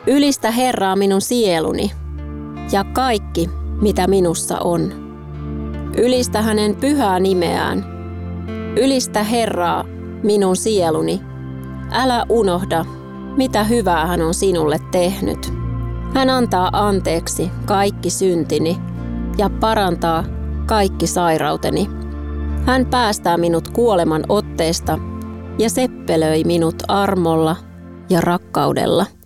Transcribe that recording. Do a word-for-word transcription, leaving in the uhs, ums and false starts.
Ylistä Herraa minun sieluni ja kaikki, mitä minussa on. Ylistä hänen pyhää nimeään. Ylistä Herraa minun sieluni. Älä unohda, mitä hyvää hän on sinulle tehnyt. Hän antaa anteeksi kaikki syntini ja parantaa kaikki sairauteni. Hän päästää minut kuoleman otteesta ja seppelöi minut armolla ja rakkaudella.